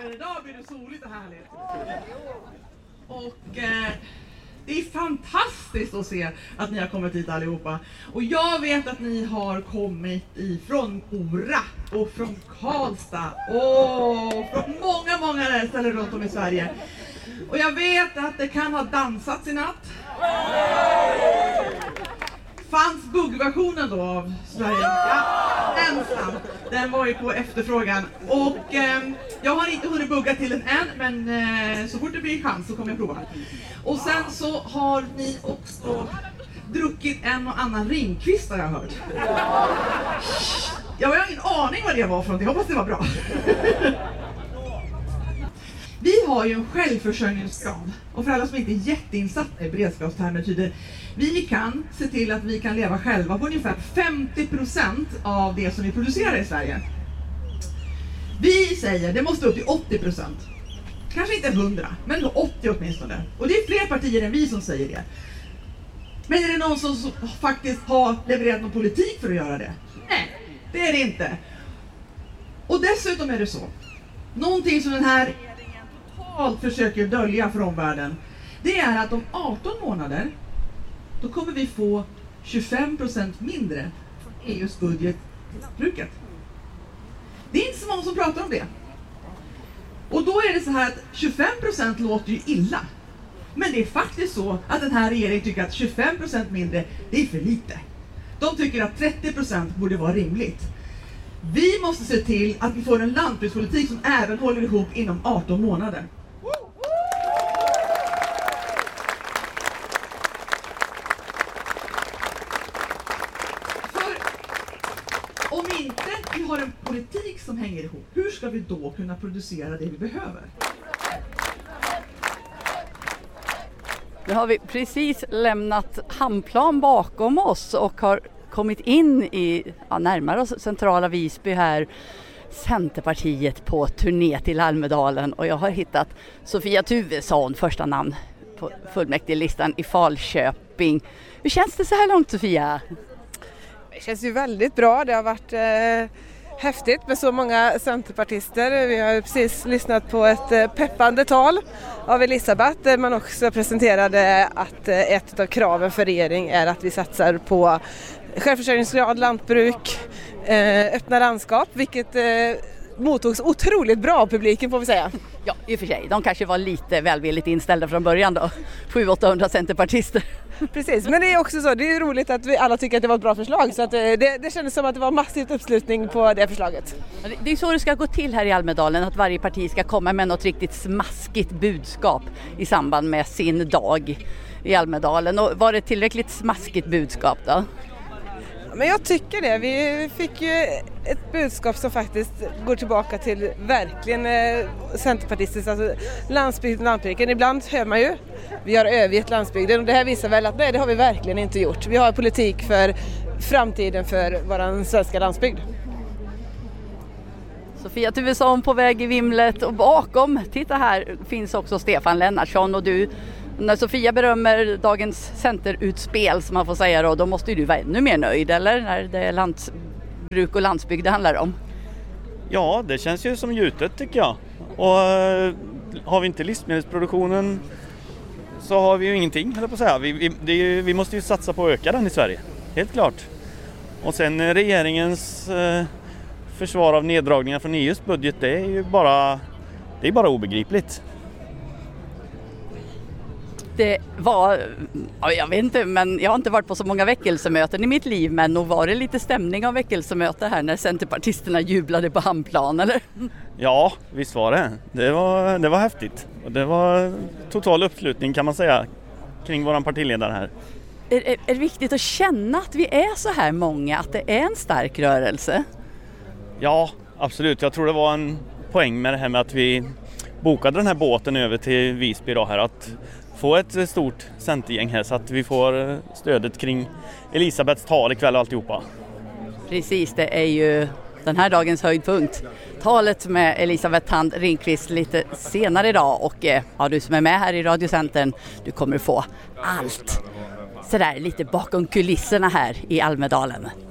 idag blir det soligt och härligt. Och det är fantastiskt att se att ni har kommit hit allihopa. Och jag vet att ni har kommit ifrån Mora och från Karlstad och från många ställen runt om i Sverige. Och jag vet att det kan ha dansats i natt. Fanns buggversionen då av Sverige? Ja, den var ju på efterfrågan. Och jag har inte hunnit bugga till den än, men så fort det blir chans så kommer jag prova. Och sen så har ni också druckit en och annan Ringqvist, har jag hört. Jag har ingen aning vad det var för något, jag hoppas det var bra. Vi har ju en självförsörjningsgrad, och för alla som inte är jätteinsatta i beredskapstermer betyder vi kan se till att vi kan leva själva på ungefär 50% av det som vi producerar i Sverige. Vi säger det måste upp till 80%. Kanske inte 100, men då 80 åtminstone. Och det är fler partier än vi som säger det. Men är det någon som faktiskt har levererat någon politik för att göra det? Nej, det är det inte. Och dessutom är det så. Någonting som den här regeringen totalt försöker dölja för omvärlden, det är att om 18 månader då kommer vi få 25% mindre från EUs budget till lantbruket. Det är inte så många som pratar om det. Och då är det så här att 25% låter ju illa. Men det är faktiskt så att den här regeringen tycker att 25% mindre, det är för lite. De tycker att 30% borde vara rimligt. Vi måste se till att vi får en lantbrukspolitik som även håller ihop inom 18 månader. Om inte vi har en politik som hänger ihop, hur ska vi då kunna producera det vi behöver? Nu har vi precis lämnat Hamnplan bakom oss och har kommit in i, närmare oss centrala Visby här, Centerpartiet på turné till Almedalen, och jag har hittat Sofia Tuvesson, första namn på fullmäktigelistan i Falköping. Hur känns det så här långt, Sofia? Det känns ju väldigt bra. Det har varit häftigt med så många centerpartister. Vi har precis lyssnat på ett peppande tal av Elisabeth där man också presenterade att ett av kraven för regering är att vi satsar på självförsörjningsgrad, lantbruk, öppna landskap, vilket mottogs otroligt bra av publiken, får vi säga. Ja, i och för sig. De kanske var lite välvilligt inställda från början då. 700-800 centerpartister. Precis, men det är också så. Det är roligt att vi alla tycker att det var ett bra förslag. Så att det kändes som att det var massivt uppslutning på det förslaget. Det är så det ska gå till här i Almedalen. Att varje parti ska komma med något riktigt smaskigt budskap i samband med sin dag i Almedalen. Och var det tillräckligt smaskigt budskap då? Men jag tycker det. Vi fick ju ett budskap som faktiskt går tillbaka till verkligen centerpartistiskt, alltså landsbygden och lantbruken. Ibland hör man ju, vi har övergett landsbygden, och det här visar väl att nej, det har vi verkligen inte gjort. Vi har politik för framtiden för vår svenska landsbygd. Sofia Tuvesson på väg i vimlet, och bakom, titta här, finns också Stefan Lennartsson, och du. När Sofia berömmer dagens centerutspel, som man får säga då måste du vara ännu mer nöjd, eller? När det är lantbruk och landsbygd det handlar om. Ja, det känns ju som gjutet, tycker jag. Och har vi inte livsmedelsproduktionen så har vi ju ingenting, eller på att säga. Vi måste ju satsa på att öka den i Sverige, helt klart. Och sen regeringens försvar av neddragningar från EUs budget, det är ju bara obegripligt. Det var, jag vet inte, men jag har inte varit på så många väckelsemöten i mitt liv, men nog var det lite stämning av väckelsemöte här när centerpartisterna jublade på Hamnplan, eller? Ja, visst var det. Det var häftigt. Och det var total uppslutning, kan man säga, kring våran partiledare här. Är det viktigt att känna att vi är så här många, att det är en stark rörelse? Ja, absolut. Jag tror det var en poäng med det här med att vi bokade den här båten över till Visby idag här, att få ett stort centergäng här så att vi får stödet kring Elisabeths tal ikväll och alltihopa. Precis, det är ju den här dagens höjdpunkt. Talet med Elisabeth Thand Ringqvist lite senare idag, och du som är med här i Radiocentern, du kommer få allt sådär lite bakom kulisserna här i Almedalen.